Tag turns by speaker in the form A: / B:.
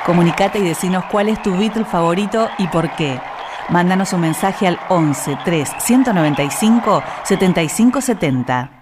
A: Comunicate y decinos cuál es tu Beatle favorito y por qué. Mándanos un mensaje al 11 3 195 75 70.